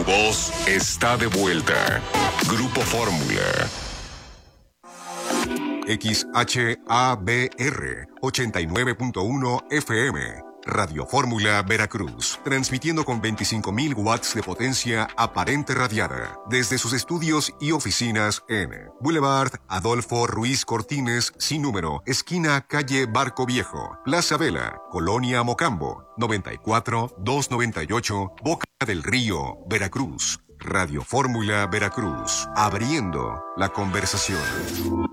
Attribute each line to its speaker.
Speaker 1: voz está de vuelta. Grupo Fórmula. XHABR 89.1 FM. Radio Fórmula Veracruz, transmitiendo con 25.000 watts de potencia aparente radiada desde sus estudios y oficinas en Boulevard Adolfo Ruiz Cortines, sin número, esquina calle Barco Viejo, Plaza Vela, Colonia Mocambo, 94-298, Boca del Río, Veracruz. Radio Fórmula Veracruz, abriendo la conversación.